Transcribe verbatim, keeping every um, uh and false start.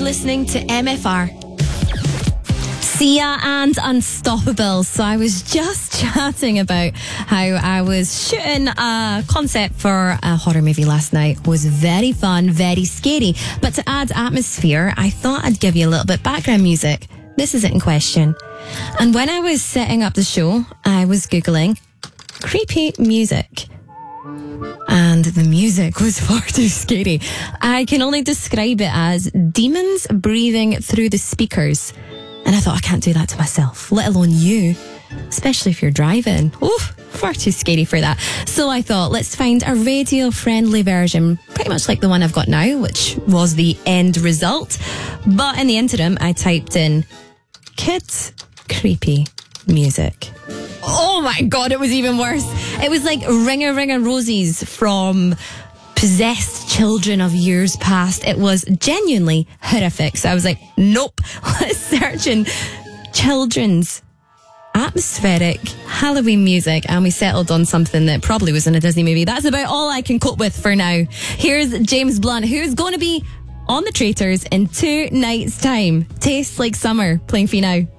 listening to M F R. Sia and Unstoppable. So I was just chatting about how I was shooting a concept for a horror movie last night. It was very fun, very scary. But to add atmosphere, I thought I'd give you a little bit background music. This is it in question. And when I was setting up the show, I was Googling creepy music. And the music was far too scary. I can only describe it as demons breathing through the speakers. And I thought, I can't do that to myself, let alone you, especially if you're driving. Oh, far too scary for that. So I thought, let's find a radio-friendly version, pretty much like the one I've got now, which was the end result. But in the interim, I typed in kids creepy music. Oh my God, it was even worse. It was like Ringa Ringa Rosies from possessed children of years past. It was genuinely horrific. So I was like, nope, let's search in children's atmospheric Halloween music, and we settled on something that probably was in a Disney movie. That's about all I can cope with for now. Here's James Blunt, who's going to be on the Traitors in two nights' time. Tastes like summer, playing for you now.